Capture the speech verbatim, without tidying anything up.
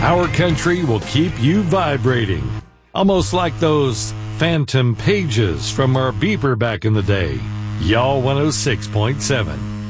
Our country will keep you vibrating. Almost like those phantom pages from our beeper back in the day. Y'all one oh six point seven.